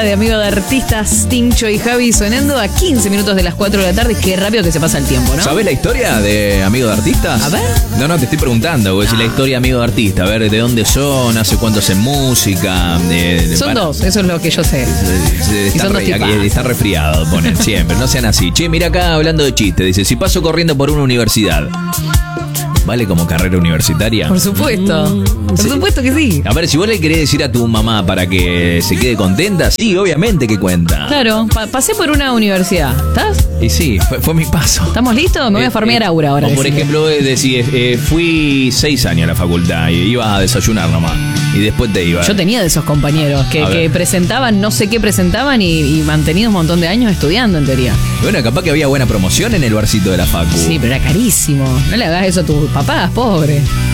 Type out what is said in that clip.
De Amigo de Artistas, Tincho y Javi sonando a 15 minutos de las 4 de la tarde. Qué rápido que se pasa el tiempo, ¿no? ¿Sabés la historia de Amigo de Artistas? A ver. No, te estoy preguntando, güey, si la historia de Amigo de Artistas, a ver de dónde son, hace cuánto hacen música. Son dos, eso es lo que yo sé. Está resfriado, ponen siempre, no sean así. Che, mira acá hablando de chiste, dice, si paso corriendo por una universidad, ¿vale como carrera universitaria? Por supuesto. Por supuesto que sí. A ver, si vos le querés decir a tu mamá para que se quede contenta, sí, obviamente que cuenta. Claro, pasé por una universidad. ¿Estás? Y sí, fue mi paso. ¿Estamos listos? Me voy a farmear Aura ahora. O por ejemplo, decís, fui 6 años a la facultad y iba a desayunar nomás. Y después te iba. Yo tenía de esos compañeros que presentaban, no sé qué presentaban y mantenido un montón de años estudiando, en teoría. Bueno, capaz que había buena promoción en el barcito de la facu. Sí, pero era carísimo. No le hagas eso a tus papás, pobre.